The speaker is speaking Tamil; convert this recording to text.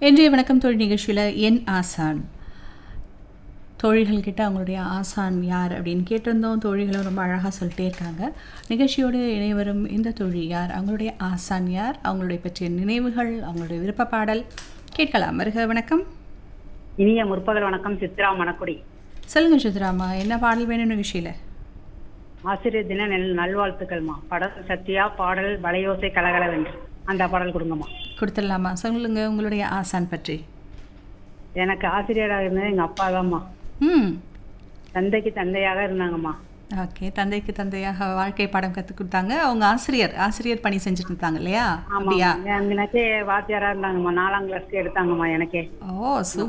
இன்றைய வணக்கம் தோழி நிகழ்ச்சியில் என் ஆசான் தோழிகள் கிட்ட அவங்களுடைய ஆசான் யார் அப்படின்னு கேட்டிருந்தோம். தோழிகளும் ரொம்ப அழகாக சொல்லிட்டே இருக்காங்க. நிகழ்ச்சியோடு இணைவரும் இந்த தோழி யார், அவங்களுடைய ஆசான் யார், அவங்களுடைய பற்றிய நினைவுகள், அவங்களுடைய விருப்ப பாடல் கேட்கலாம். வருக. வணக்கம். இனிய முற்பகல் வணக்கம். சித்ரா மணக்குடி. சொல்லுங்க சித்ராமா, என்ன பாடல் வேணும் நிகழ்ச்சியில்? ஆசிரியர் தின நல்வாழ்த்துக்கள்மா. படம் சத்யா, பாடல் வளையோசை கலகலவென்று. அந்த பாடல் கொடுங்கம்மா. கொடுத்துடலாமா? சொல்லுங்க உங்களுடைய ஆசான் பற்றி. எனக்கு ஆசிரியராக இருந்தது எங்க அப்பா தான்மா. தந்தைக்கு தந்தையாக இருந்தாங்கம்மா. ஓகே, தந்தைக்கு தந்தையாக வாழ்க்கை பாடம் கற்றுக் கொடுத்தாங்க. அவங்க ஆசிரியர் பணி செஞ்சுட்டு இருந்தாங்க இல்லையா? ஆமாம், எனக்கே வாத்தியாரா இருந்தாங்கம்மா. 4ஆம் கிளாஸ்க்கு எடுத்தாங்கம்மா எனக்கே. ஓ,